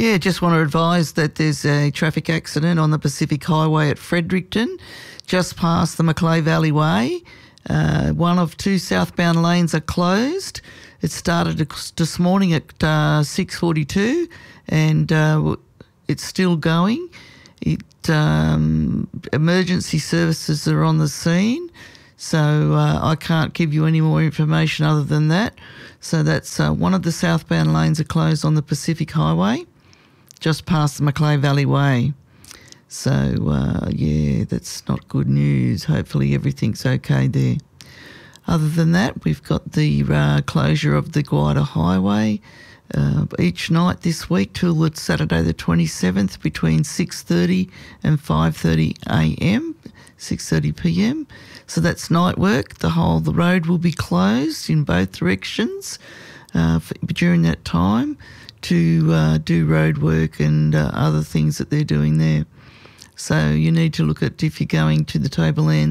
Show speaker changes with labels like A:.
A: Yeah, just want to advise that there's a traffic accident on the Pacific Highway at Fredericton, just past the Macleay Valley Way. One of two southbound lanes are closed. It started this morning at 6:42 and it's still going. Emergency services are on the scene, so I can't give you any more information other than that. So that's one of the southbound lanes are closed on the Pacific Highway, just past the Macleay Valley Way. So, yeah, that's not good news. Hopefully everything's okay there. Other than that, we've got the closure of the Guida Highway each night this week till Saturday the 27th between 6:30 and 5:30 a.m, 6:30 p.m. So that's night work. The road will be closed in both directions during that time to do road work and other things that they're doing there. So you need to look at if you're going to the Tablelands